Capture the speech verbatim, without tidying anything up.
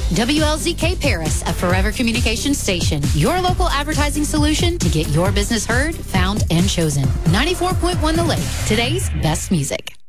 W L Z K Paris, a Forever Communications station. Your local advertising solution to get your business heard, found, and chosen. ninety-four point one The Lake, today's best music.